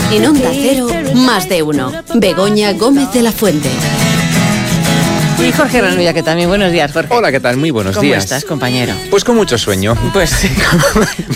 En Onda Cero, Más de Uno. Begoña Gómez de la Fuente. Y Jorge Renulla, que también. Buenos días, Jorge. Hola, ¿qué tal? Muy buenos días. ¿Cómo estás, compañero? Pues con mucho sueño. Pues sí.